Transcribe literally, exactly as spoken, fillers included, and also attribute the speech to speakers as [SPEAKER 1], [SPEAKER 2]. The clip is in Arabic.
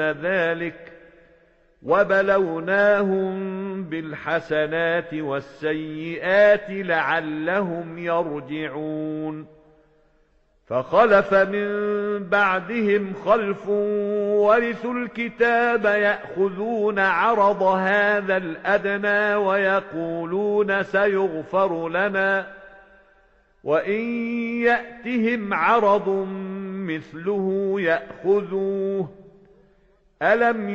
[SPEAKER 1] ذلك وبلوناهم بالحسنات والسيئات لعلهم يرجعون فخلف من بعدهم خلف ورثوا الكتاب يأخذون عرض هذا الأدنى ويقولون سيغفر لنا وإن يأتهم عرض مثله يأخذوه ألم